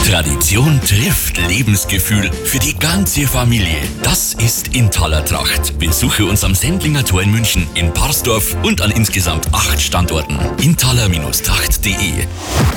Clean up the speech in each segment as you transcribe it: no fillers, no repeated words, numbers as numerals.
Tradition trifft Lebensgefühl für die ganze Familie. Das ist Intaler Tracht. Besuche uns am Sendlinger Tor in München, in Parsdorf und an insgesamt 8 Standorten. intaler-tracht.de.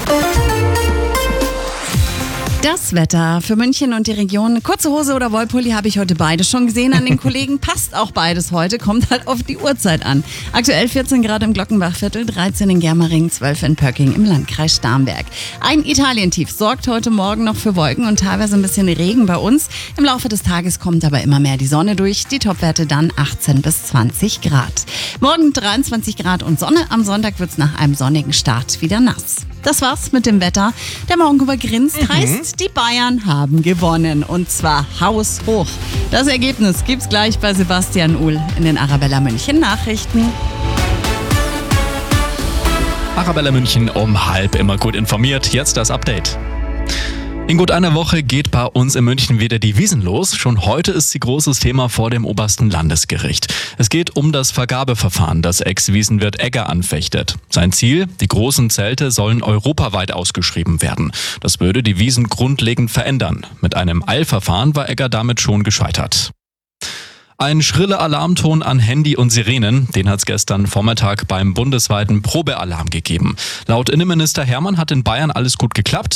Das Wetter für München und die Region. Kurze Hose oder Wollpulli habe ich heute beides schon gesehen an den Kollegen. Passt auch beides heute, kommt halt auf die Uhrzeit an. Aktuell 14 Grad im Glockenbachviertel, 13 in Germering, 12 in Pöcking im Landkreis Starnberg. Ein Italientief sorgt heute Morgen noch für Wolken und teilweise ein bisschen Regen bei uns. Im Laufe des Tages kommt aber immer mehr die Sonne durch. Die Topwerte dann 18 bis 20 Grad. Morgen 23 Grad und Sonne. Am Sonntag wird es nach einem sonnigen Start wieder nass. Das war's mit dem Wetter. Der Morgenkuber grinst, heißt, die Bayern haben gewonnen. Und zwar haushoch. Das Ergebnis gibt's gleich bei Sebastian Uhl in den Arabella München Nachrichten. Arabella München um 12:30 immer gut informiert. Jetzt das Update. In gut einer Woche geht bei uns in München wieder die Wiesn los. Schon heute ist sie großes Thema vor dem obersten Landesgericht. Es geht um das Vergabeverfahren, das Ex-Wiesenwirt Egger anfechtet. Sein Ziel: die großen Zelte sollen europaweit ausgeschrieben werden. Das würde die Wiesn grundlegend verändern. Mit einem Eilverfahren war Egger damit schon gescheitert. Ein schriller Alarmton an Handy und Sirenen, den hat es gestern Vormittag beim bundesweiten Probealarm gegeben. Laut Innenminister Hermann hat in Bayern alles gut geklappt.